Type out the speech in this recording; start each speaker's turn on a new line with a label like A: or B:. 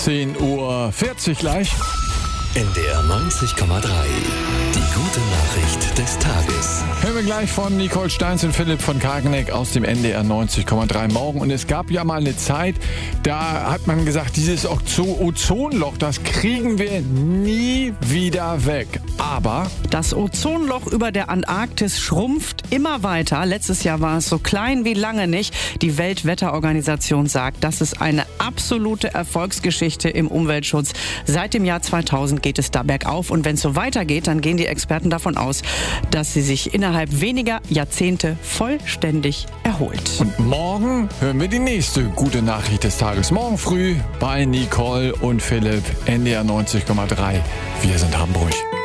A: 10:40 Uhr gleich.
B: NDR 90,3. Die gute Nachricht des Tages.
A: Hören wir gleich von Nicole Steins und Philipp von Kargeneck aus dem NDR 90,3 morgen. Und es gab ja mal eine Zeit, da hat man gesagt, dieses Ozonloch, das kriegen wir nie wieder weg. Aber
C: das Ozonloch über der Antarktis schrumpft immer weiter. Letztes Jahr war es so klein wie lange nicht. Die Weltwetterorganisation sagt, das ist eine absolute Erfolgsgeschichte im Umweltschutz. Seit dem Jahr 2000 geht es da bergauf. Und wenn es so weitergeht, dann gehen die Experten davon aus, dass sie sich innerhalb weniger Jahrzehnte vollständig erholt.
A: Und morgen hören wir die nächste gute Nachricht des Tages. Morgen früh bei Nicole und Philipp, NDR 90,3. Wir sind Hamburg.